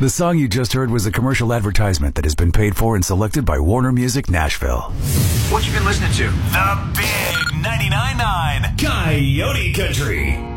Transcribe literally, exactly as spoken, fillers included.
The song you just heard was a commercial advertisement that has been paid for and selected by Warner Music Nashville. What you been listening to? The Big ninety-nine point nine Coyote Country.